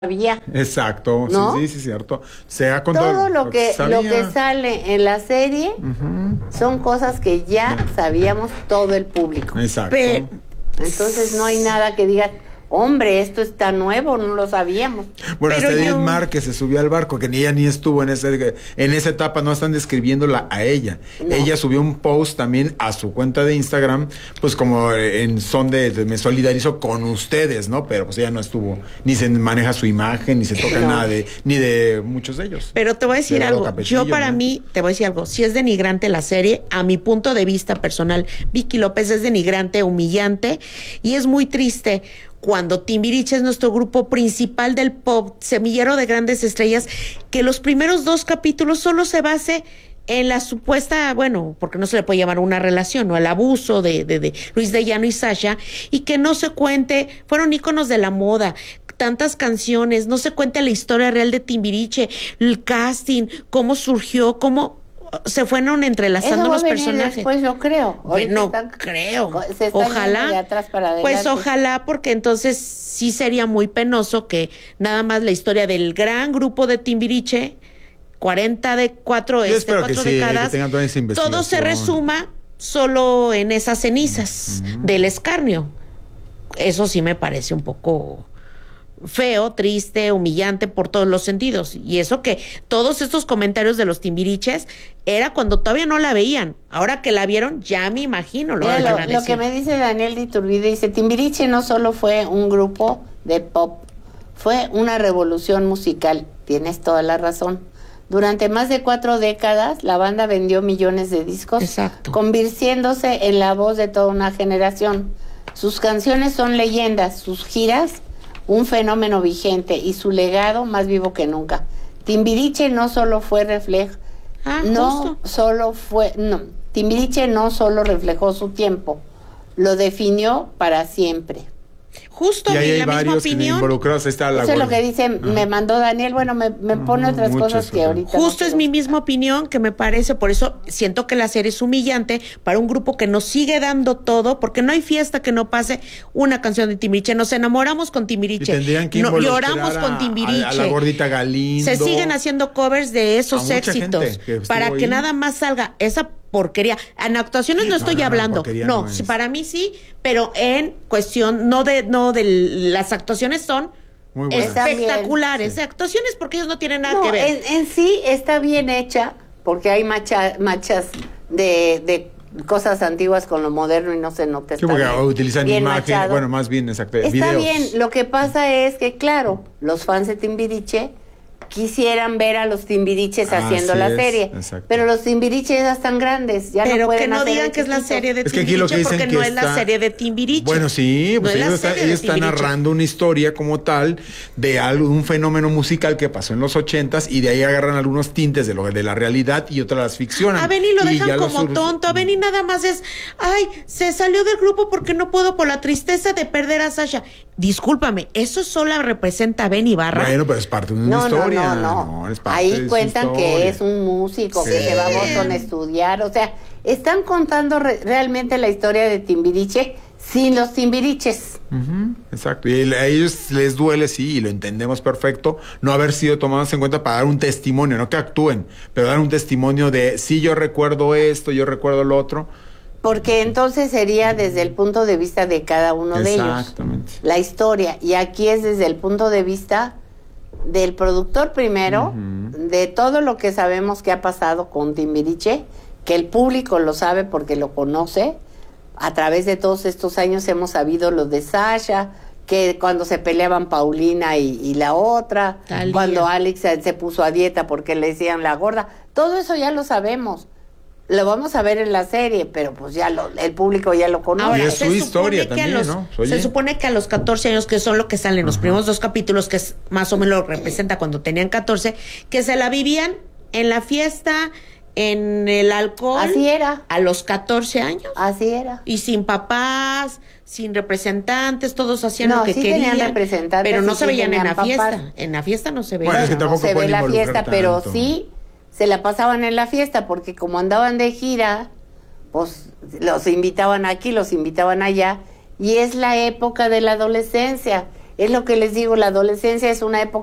sabía, Exacto, ¿no? sí, cierto. Se ha contado Todo lo que sabía. sale en la serie son cosas que ya sabíamos todo el público. Exacto. Entonces no hay nada que digas, hombre, esto está nuevo, no lo sabíamos. Bueno, Pero hasta Edith yo- Márquez se subió al barco, que ni ella ni estuvo en esa etapa, no están describiéndola a ella. No. Ella subió un post también a su cuenta de Instagram, pues como en son de me solidarizo con ustedes, ¿no? Pero pues ella no estuvo, ni se maneja su imagen, ni se toca No. nada ni de muchos de ellos. Pero te voy a decir De algo, Capetillo, yo para ¿no? mí, te voy a decir algo, si es denigrante la serie, a mi punto de vista personal, Vicky López es denigrante, humillante, y es muy triste cuando Timbiriche es nuestro grupo principal del pop, semillero de grandes estrellas, que los primeros 2 capítulos solo se base en la supuesta, bueno, porque no se le puede llamar una relación, ¿no? El abuso de Luis de Llano y Sasha, y que no se cuente, fueron íconos de la moda, tantas canciones, no se cuenta la historia real de Timbiriche, el casting, cómo surgió, cómo se fueron entrelazando Eso va los a venir personajes. después, yo creo. Ahorita No están- creo. se están Ojalá. yendo de atrás para Pues adelante. ojalá, porque entonces sí sería muy penoso que nada más la historia del gran grupo de Timbiriche, 4 Yo espero que sí, que décadas, tengan toda esa investigación. todo se resuma solo en esas cenizas del escarnio. Eso sí me parece un poco feo, triste, humillante por todos los sentidos. Y eso que todos estos comentarios de los Timbiriches era cuando todavía no la veían. Ahora que la vieron, ya me imagino lo Mira, que van a lo decir. que me dice Daniel de Iturbide, dice, Timbiriche no solo fue un grupo de pop, fue una revolución musical. Tienes toda la razón. Durante más de 4 décadas, la banda vendió millones de discos, Exacto. convirtiéndose en la voz de toda una generación. Sus canciones son leyendas, sus giras, un fenómeno vigente, y su legado más vivo que nunca. Timbiriche no solo fue reflejo, Timbiriche no solo reflejó su tiempo, lo definió para siempre. Justo Y ahí vi hay la misma varios opinión. involucrados. Ahí está la Eso es lo gorda. que dice, me mandó Daniel, bueno, me pone otras muchos, cosas que ajá. ahorita... Justo no es quiero. mi misma opinión, que me parece, por eso siento que la serie es humillante para un grupo que nos sigue dando todo, porque no hay fiesta que no pase una canción de Timbiriche. Nos enamoramos con Y Timbiriche, tendrían que involucrar lloramos con Timbiriche. a la gordita Galindo. Se siguen haciendo covers de esos A mucha éxitos gente que estuvo para que ahí. nada más salga esa porquería. En actuaciones no estoy hablando. porquería No, no es. sí, para mí sí, pero en cuestión no de las actuaciones son Muy buena. Está bien, espectaculares. Actuaciones porque ellos no tienen nada que ver. En sí está bien hecha, porque hay machas de cosas antiguas con lo moderno y no se nota. Sí, porque utilizan bien imagen, machado. bueno, más bien, exacto, Está videos. bien, lo que pasa es que, claro, los fans de Timbiriche quisieran ver a los Timbiriches haciendo Así la es, serie, exacto. pero los Timbiriches ya están grandes, ya no Pero pueden que no hacer digan el que es la chiquito. serie de Es que aquí lo Timbiriche, que dicen porque que no es la está- serie de Timbiriche. Bueno, sí, pues No es la ellos serie de están Timbiriche. narrando una historia como tal de un fenómeno musical que pasó en los 80s, y de ahí agarran algunos tintes de la realidad y otras las ficcionan. A Benny lo Y ya dejan como sur- tonto. A Benny nada más es, ay, se salió del grupo porque no puedo por la tristeza de perder a Sasha. Discúlpame, eso solo representa a Benny Barra. Bueno, pero es parte de una No, historia. no. Es parte de Ahí su cuentan que historia. es un músico, que Sí. se va a Boston a estudiar. O sea, están contando realmente la historia de Timbiriche sin los Timbiriches. Ujú, exacto, y a ellos les duele, sí, y lo entendemos perfecto, no haber sido tomados en cuenta para dar un testimonio, no que actúen, pero dar un testimonio de, sí, yo recuerdo esto, yo recuerdo lo otro. Porque entonces sería desde el punto de vista de cada uno de ellos. Exactamente. La historia. Y aquí es desde el punto de vista del productor primero, de todo lo que sabemos que ha pasado con Timbiriche, que el público lo sabe porque lo conoce. A través de todos estos años hemos sabido lo de Sasha, que cuando se peleaban Paulina y la otra, Thalía. cuando Alex se puso a dieta porque le decían la gorda, todo eso ya lo sabemos. Lo vamos a ver en la serie, pero pues ya el público ya lo conoce. Y es su se historia supone que también, ¿no? Oye. Se supone que a los 14 años, que son lo que salen en los primeros 2 capítulos, que es más o menos lo que representa cuando tenían 14, que se la vivían en la fiesta, en el alcohol. Así era. A los 14 años. Así era. Y sin papás, sin representantes, todos hacían No, lo que sí querían. tenían representantes pero no y se sí veían en tenían la fiesta. papás. En la fiesta no se veían. Bueno, es que No tampoco se ve pueden la involucrar fiesta, pero tanto. sí se la pasaban en la fiesta, porque como andaban de gira, pues los invitaban aquí, los invitaban allá, y es la época de la adolescencia, Es lo que les digo, la adolescencia es una época